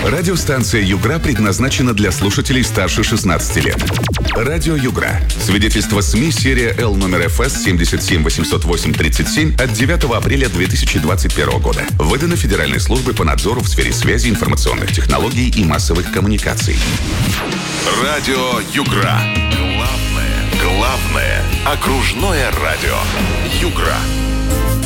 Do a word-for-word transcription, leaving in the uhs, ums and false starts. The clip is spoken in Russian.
Радиостанция «Югра» предназначена для слушателей старше шестнадцати лет. Радио «Югра». Свидетельство СМИ серия Л номер эф эс семьдесят семь восемьсот восемь тридцать семь от девятого апреля две тысячи двадцать первого года. Выдано Федеральной службой по надзору в сфере связи, информационных технологий и массовых коммуникаций. Радио «Югра». Главное, главное окружное радио «Югра».